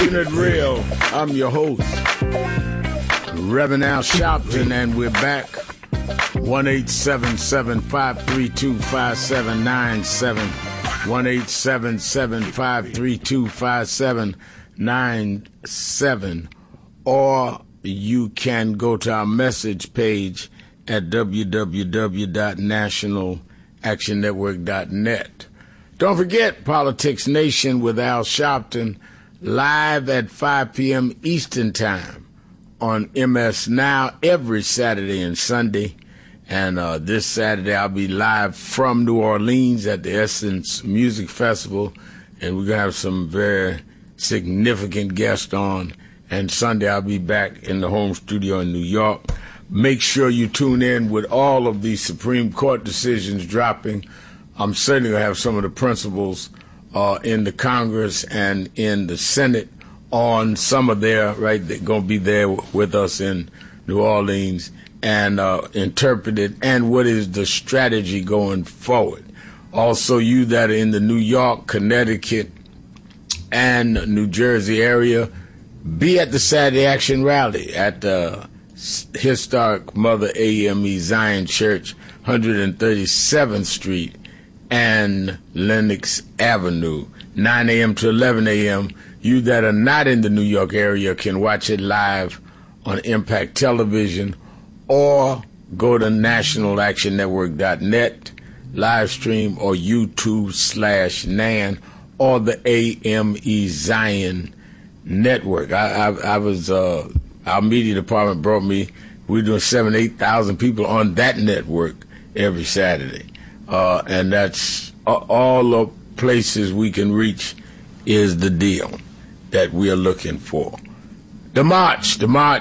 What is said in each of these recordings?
Keeping it real, I'm your host, Reverend Al Sharpton, and we're back. 1-877-532-5797, 1-877-532-5797, or you can go to our message page at www.nationalactionnetwork.net. Don't forget Politics Nation with Al Sharpton, live at 5 p.m. Eastern Time on MS Now every Saturday and Sunday. And this Saturday I'll be live from New Orleans at the Essence Music Festival, and we're going to have some very significant guests on. And Sunday I'll be back in the home studio in New York. Make sure you tune in with all of these Supreme Court decisions dropping. I'm certainly going to have some of the principals in the Congress and in the Senate on some of their, right, they're going to be there with us in New Orleans and interpret it and what is the strategy going forward. Also, you that are in the New York, Connecticut, and New Jersey area, be at the Saturday Action Rally at the historic Mother AME Zion Church, 137th Street and Lenox Avenue, 9 a.m. to 11 a.m. You that are not in the New York area can watch it live on Impact Television or go to nationalactionnetwork.net, live stream, or YouTube/NAN, or the AME Zion Network. I was, our media department brought me, we're doing 8,000 people on that network every Saturday. And that's all the places we can reach is the deal that we are looking for. The march.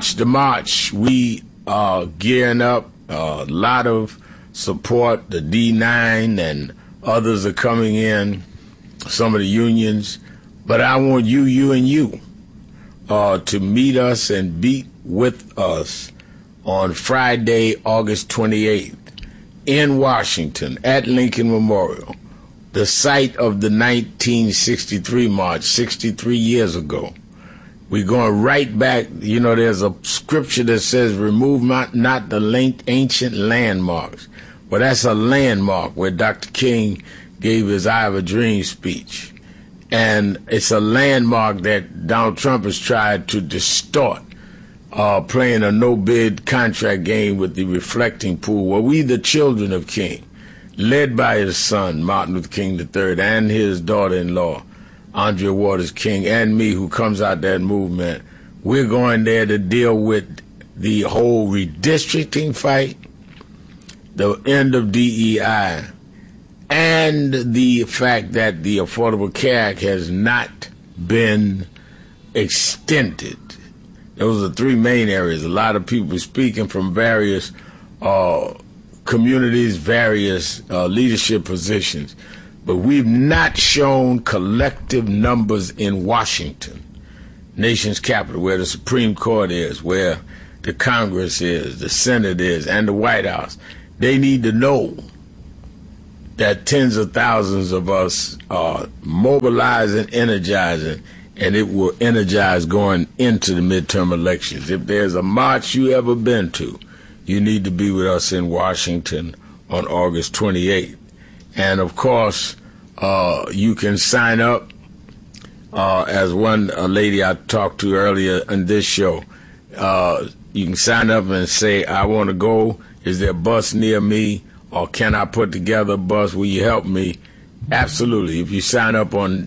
We are gearing up, a lot of support. The D9 and others are coming in, some of the unions. But I want you to meet us and beat with us on Friday, August 28th in Washington at Lincoln Memorial, the site of the 1963 march, 63 years ago. We're going right back. You know, there's a scripture that says, remove not the ancient landmarks. Well, that's a landmark where Dr. King gave his I Have a Dream speech. And it's a landmark that Donald Trump has tried to distort, playing a no-bid contract game with the reflecting pool. Well, we, the children of King, led by his son, Martin Luther King III, and his daughter-in-law, Andrea Waters King, and me, who comes out that movement, we're going there to deal with the whole redistricting fight, the end of DEI, and the fact that the Affordable Care Act has not been extended. Those are three main areas. A lot of people speaking from various communities, various leadership positions. But we've not shown collective numbers in Washington, nation's capital, where the Supreme Court is, where the Congress is, the Senate is, and the White House. They need to know that tens of thousands of us are mobilizing, energizing, and it will energize going into the midterm elections. If there's a march you ever been to, you need to be with us in Washington on August 28th. And, of course, you can sign up as one lady I talked to earlier in this show. You can sign up and say, I want to go. Is there a bus near me? Or can I put together a bus? Will you help me? Absolutely. If you sign up on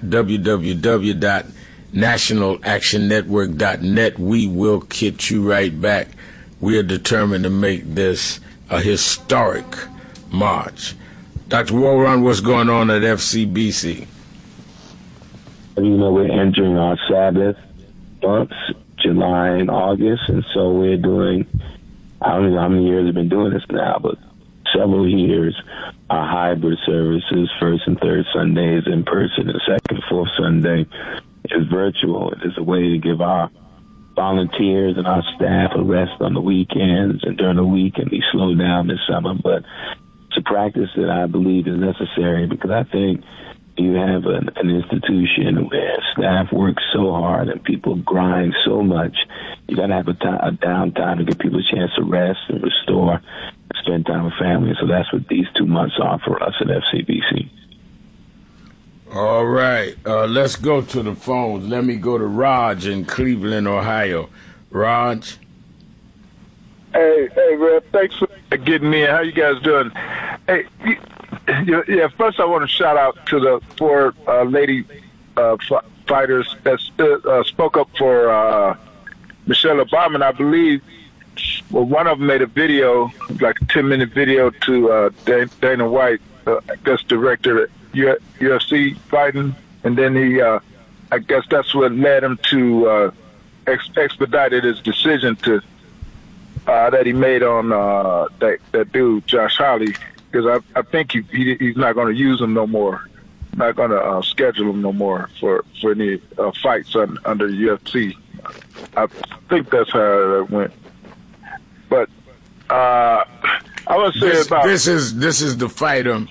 www.nationalactionnetwork.net, we will get you right back. We are determined to make this a historic march. Dr. Warren, what's going on at FCBC? You know, we're entering our Sabbath months, July and August, and so we're doing, I don't know how many years we've been doing this now, but several years, our hybrid services, first and third Sundays in person, and second and fourth Sunday is virtual. It is a way to give our volunteers and our staff a rest on the weekends and during the week, and we slow down this summer. But it's a practice that I believe is necessary, because I think you have an institution where staff work so hard and people grind so much, you got to have a downtime to give people a chance to rest and restore, spend time with family. So that's what these 2 months are for us at FCBC. All right. Let's go to the phones. Let me go to Raj in Cleveland, Ohio. Raj? Hey, Rev. Thanks for getting me in. How you guys doing? Hey, yeah. First, I want to shout out to the 4 lady fighters that spoke up for Michelle Obama, and I believe one of them made a video, like a 10-minute video, to Dana White, I guess director at UFC fighting, and then he, I guess that's what led him to expedited his decision to. That he made on that dude Josh Hawley, because I think he's not going to use him no more, not going to schedule him no more for any fights under the UFC. I think that's how it went. But I want to say this is the fighter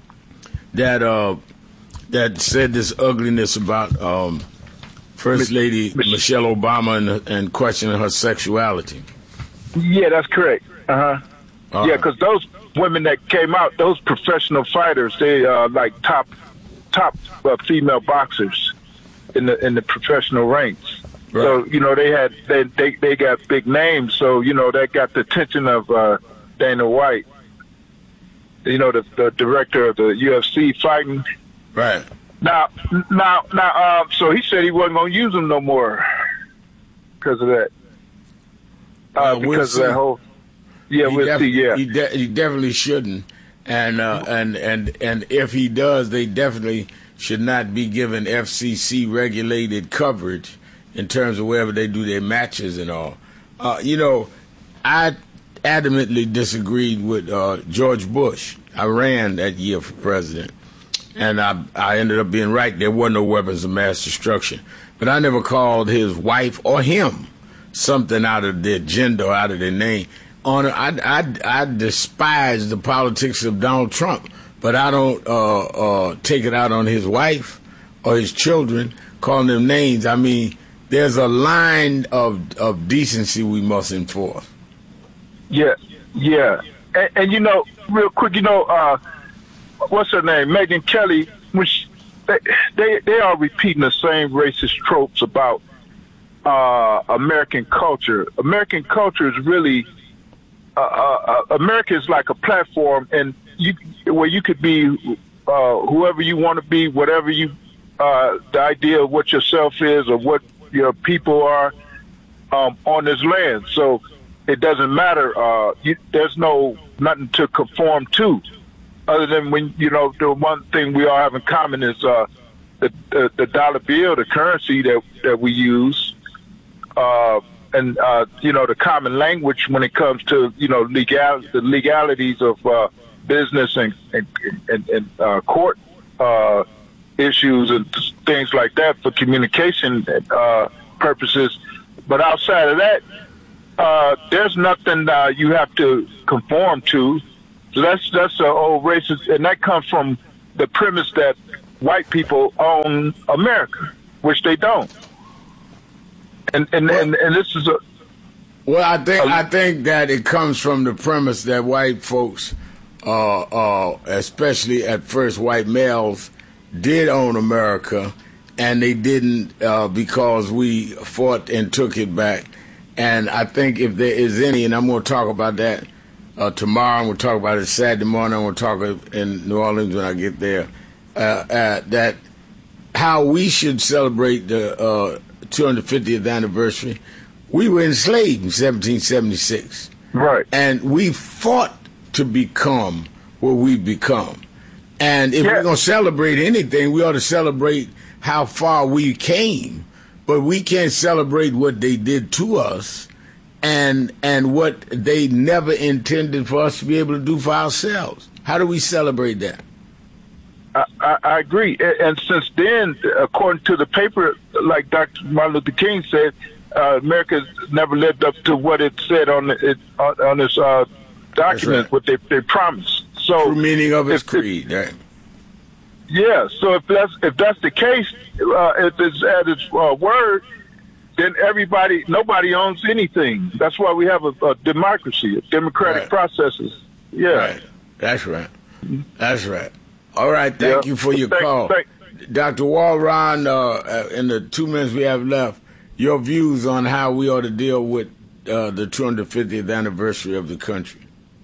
that said this ugliness about First Lady Michelle Obama and questioning her sexuality. Yeah, that's correct. Yeah, because those women that came out, those professional fighters, they like top female boxers in the professional ranks. Right. So they got big names. So that got the attention of Dana White. The director of the UFC fighting. Right. Now. So he said he wasn't going to use them no more because of that. Because of that whole, we'll see. Yeah, he definitely shouldn't, and if he does, they definitely should not be given FCC regulated coverage in terms of wherever they do their matches and all. I adamantly disagreed with George Bush. I ran that year for president, and I ended up being right. There were no weapons of mass destruction, but I never called his wife or him something out of their gender, out of their name. I despise the politics of Donald Trump, but I don't take it out on his wife or his children, calling them names. I mean, there's a line of decency we must enforce. Yeah. And real quick, what's her name? Megyn Kelly, which they are repeating the same racist tropes about American culture. American culture is really America is like a platform, and where you could be whoever you want to be, whatever you the idea of what yourself is or what your people are on this land. So it doesn't matter. There's nothing to conform to, other than when the one thing we all have in common is the dollar bill, the currency that we use. And the common language when it comes to the legalities of business and court issues and things like that for communication purposes. But outside of that, there's nothing you have to conform to. So that's an old racist, and that comes from the premise that white people own America, which they don't. And this is I think that it comes from the premise that white folks, especially at first white males, did own America, and they didn't because we fought and took it back. And I think if there is any, and I'm going to talk about that tomorrow, I'm going to talk about it Saturday morning, I'm going to talk in New Orleans when I get there, that how we should celebrate the 250th anniversary. We were enslaved in 1776. Right. And we fought to become what we've become. And if we're going to celebrate anything, we ought to celebrate how far we came. But we can't celebrate what they did to us and what they never intended for us to be able to do for ourselves. How do we celebrate that? I agree. And since then, according to the paper, like Dr. Martin Luther King said, America's never lived up to what it said on this document, what they promised. So true meaning of its creed, right? Yeah. So if that's the case, if it's at its word, then nobody owns anything. That's why we have a democracy, democratic processes. Yeah. Right. That's right. That's right. All right. Thank you for your call. Dr. Walron, in the 2 minutes we have left, your views on how we ought to deal with the 250th anniversary of the country.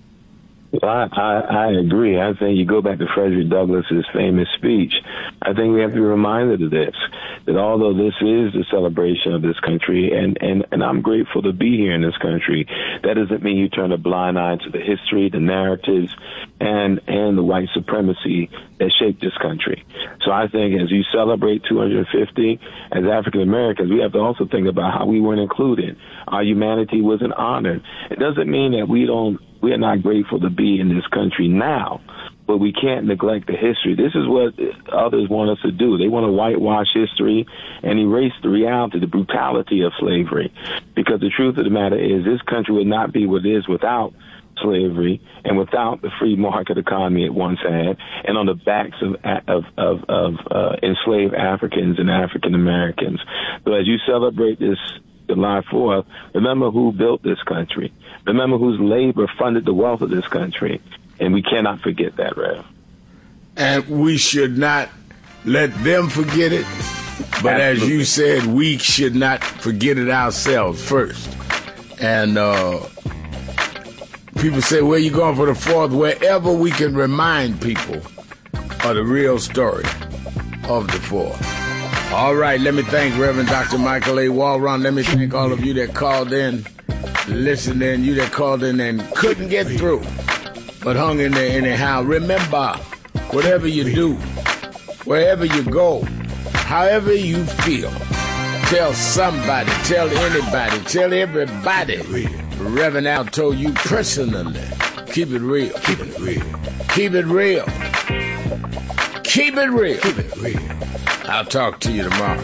I agree. I think you go back to Frederick Douglass's famous speech. I think we have to be reminded of this, that although this is the celebration of this country, and I'm grateful to be here in this country, that doesn't mean you turn a blind eye to the history, the narratives, and the white supremacy that shaped this country. So I think as you celebrate 250, as African Americans, we have to also think about how we weren't included. Our humanity wasn't honored. It doesn't mean that we are not grateful to be in this country now, but we can't neglect the history. This is what others want us to do. They want to whitewash history and erase the reality, the brutality of slavery. Because the truth of the matter is this country would not be what it is without slavery and without the free market economy it once had, and on the backs of enslaved Africans and African Americans. So as you celebrate this July 4th, remember who built this country. Remember whose labor funded the wealth of this country. And we cannot forget that, Rev. And we should not let them forget it. But Absolutely. As you said, we should not forget it ourselves first. And people say, where you going for the 4th? Wherever we can remind people of the real story of the 4th. All right, let me thank Reverend Dr. Michael A. Walron. Let me thank all of you that called in, listened in, you that called in and couldn't get through, but hung in there anyhow. Remember, whatever you do, wherever you go, however you feel, tell somebody, tell anybody, tell everybody. Reverend Al told you personally. Keep it real. Keep it real. Keep it real. Keep it real. Keep it real. I'll talk to you tomorrow.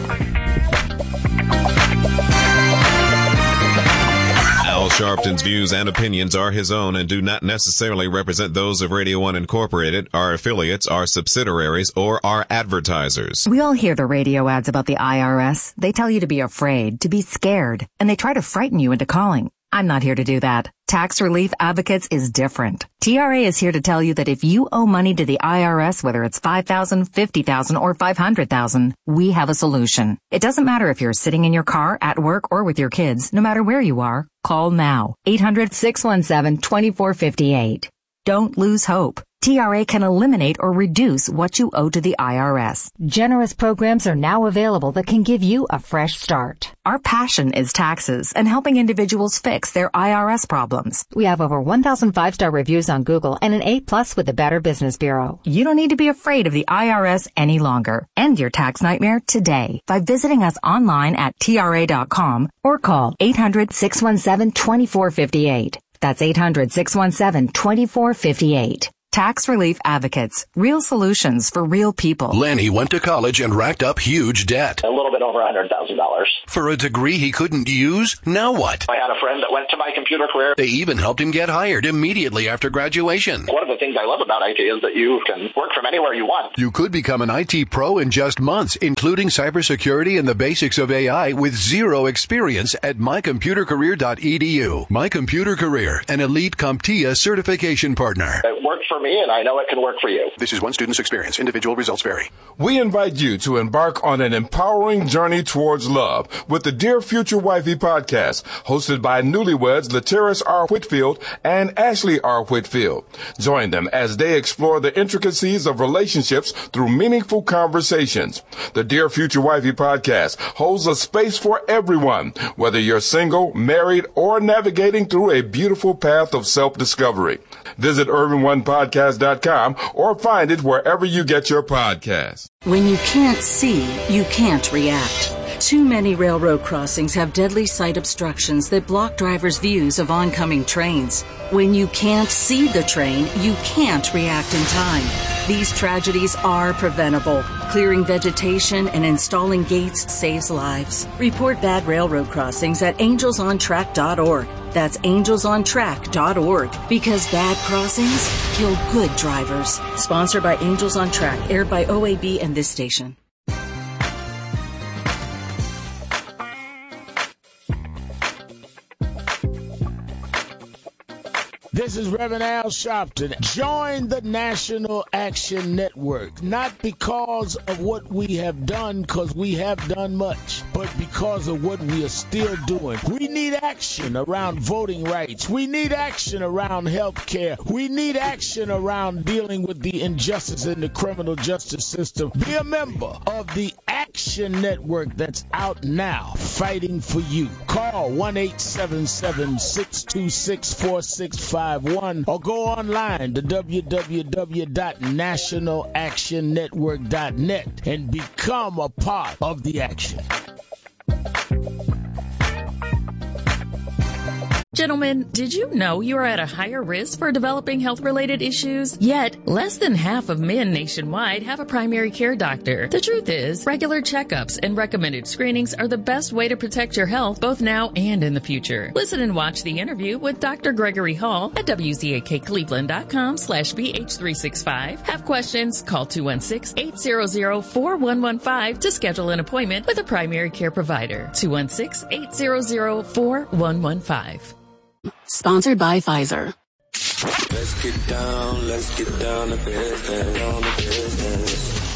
Al Sharpton's views and opinions are his own and do not necessarily represent those of Radio 1 Incorporated, our affiliates, our subsidiaries, or our advertisers. We all hear the radio ads about the IRS. They tell you to be afraid, to be scared, and they try to frighten you into calling. I'm not here to do that. Tax Relief Advocates is different. TRA is here to tell you that if you owe money to the IRS, whether it's $5,000, $50,000, or $500,000, we have a solution. It doesn't matter if you're sitting in your car, at work, or with your kids. No matter where you are, call now. 800-617-2458. Don't lose hope. TRA can eliminate or reduce what you owe to the IRS. Generous programs are now available that can give you a fresh start. Our passion is taxes and helping individuals fix their IRS problems. We have over 1,000 5-star reviews on Google and an A+ with the Better Business Bureau. You don't need to be afraid of the IRS any longer. End your tax nightmare today by visiting us online at TRA.com or call 800-617-2458. That's 800-617-2458. Tax Relief Advocates. Real solutions for real people. Lenny went to college and racked up huge debt. A little bit over $100,000. For a degree he couldn't use? Now what? I had a friend that went to My Computer Career. They even helped him get hired immediately after graduation. One of the things I love about IT is that you can work from anywhere you want. You could become an IT pro in just months, including cybersecurity and the basics of AI with zero experience at mycomputercareer.edu. My Computer Career, an elite CompTIA certification partner. It worked for me, and I know it can work for you. This is one student's experience. Individual results vary. We invite you to embark on an empowering journey towards love with the Dear Future Wifey podcast, hosted by newlyweds Lateris R. Whitfield and Ashley R. Whitfield. Join them as they explore the intricacies of relationships through meaningful conversations. The Dear Future Wifey podcast holds a space for everyone, whether you're single, married, or navigating through a beautiful path of self-discovery. Visit UrbanOnePodcast.com or find it wherever you get your podcasts. When you can't see, you can't react. Too many railroad crossings have deadly sight obstructions that block drivers' views of oncoming trains. When you can't see the train, you can't react in time. These tragedies are preventable. Clearing vegetation and installing gates saves lives. Report bad railroad crossings at angelsontrack.org. That's angelsontrack.org, because bad crossings kill good drivers. Sponsored by Angels on Track, aired by OAB and this station. This is Reverend Al Sharpton. Join the National Action Network, not because of what we have done, because we have done much, but because of what we are still doing. We need action around voting rights. We need action around health care. We need action around dealing with the injustice in the criminal justice system. Be a member of the Action Network that's out now, fighting for you. Call 1-877-626-4651 or go online to www.nationalactionnetwork.net and become a part of the action. Gentlemen, did you know you are at a higher risk for developing health-related issues? Yet, less than half of men nationwide have a primary care doctor. The truth is, regular checkups and recommended screenings are the best way to protect your health both now and in the future. Listen and watch the interview with Dr. Gregory Hall at WZAKCleveland.com/BH365. Have questions? Call 216-800-4115 to schedule an appointment with a primary care provider. 216-800-4115. Sponsored by Pfizer. Let's get down to business.